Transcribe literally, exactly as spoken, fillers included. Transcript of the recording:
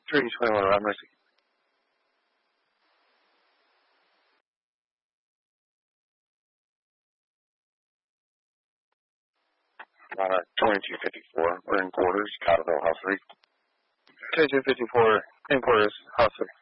three twenty-one, Rob Mercy. Uh, twenty-two fifty-four. We're in quarters, Cotterville, House three. twenty-two fifty-four, in quarters, House three.